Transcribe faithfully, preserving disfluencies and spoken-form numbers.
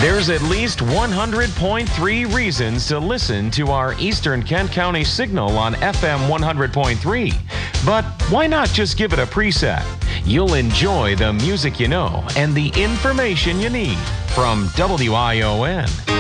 There's at least one hundred point three reasons to listen to our Eastern Kent County signal on F M one hundred point three. But why not just give it a preset? You'll enjoy the music you know and the information you need from W I O N.